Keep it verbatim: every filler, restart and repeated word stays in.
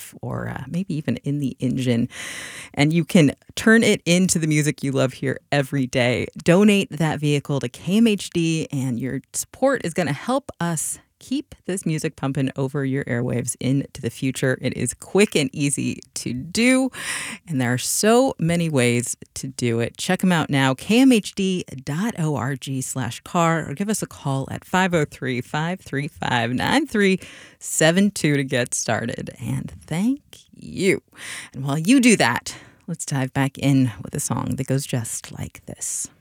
roof or uh, maybe even in the engine. And you can turn it into the music you love here every day. Donate that vehicle to K M H D, and your support is going to help us keep this music pumping over your airwaves into the future. It is quick and easy to do, and there are so many ways to do it. Check them out now, k m h d dot org slash car, or give us a call at five oh three, five three five, nine three seven two to get started. And thank you. And while you do that, let's dive back in with a song that goes just like this.